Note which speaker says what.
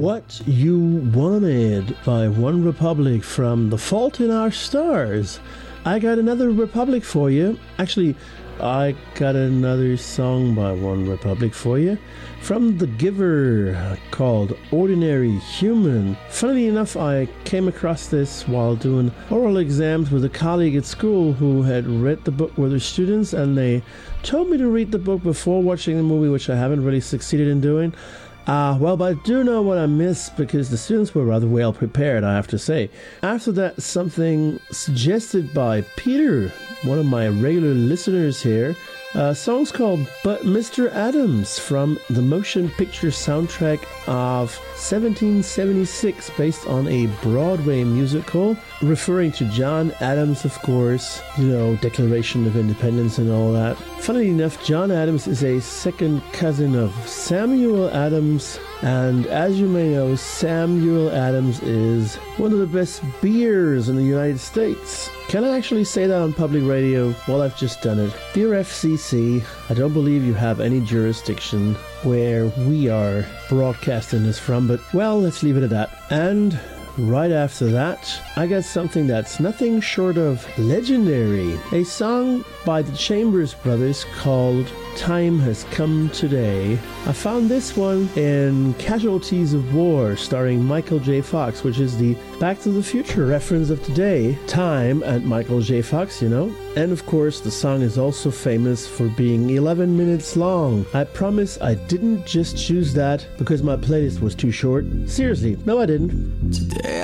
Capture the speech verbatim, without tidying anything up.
Speaker 1: What You Wanted by One Republic from The Fault in Our Stars. I got another Republic for you. Actually, I got another song by One Republic for you from The Giver called Ordinary Human. Funnily enough, I came across this while doing oral exams with a colleague at school who had read the book with her students, and they told me to read the book before watching the movie, which I haven't really succeeded in doing. Ah, uh, well, but I do know what I missed because the students were rather well prepared, I have to say. After that, something suggested by Peter, one of my regular listeners here. A song's called But Mister Adams from the motion picture soundtrack of seventeen seventy-six, based on a Broadway musical, referring to John Adams, of course, you know, Declaration of Independence and all that. Funnily enough, John Adams is a second cousin of Samuel Adams, and as you may know, Samuel Adams is one of the best beers in the United States. Can I actually say that on public radio? Well, I've just done it. Dear F C C, I don't believe you have any jurisdiction where we are broadcasting this from, but well, let's leave it at that. And right after that, I got something that's nothing short of legendary. A song by the Chambers Brothers called Time Has Come Today. I found this one in Casualties of War, starring Michael J. Fox, which is the Back to the Future reference of today. Time and Michael J. Fox, you know. And of course, the song is also famous for being eleven minutes long. I promise I didn't just choose that because my playlist was too short. Seriously, no I didn't.
Speaker 2: Today